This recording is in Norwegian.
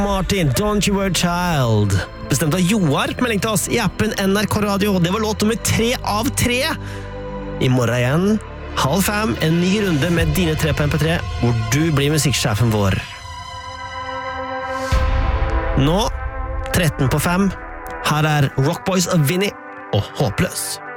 Martin, Don't You Were a Child. Bestemt av Joar, melding til oss i appen NRK Radio. Det var låt nummer 3 av 3. I morgen igjen, 4:30, en ny runde med dine 3 på MP3, hvor du blir musikksjefen vår. Nå, 13 på 5. Her er Rock Boys og Vinny og Håpløs.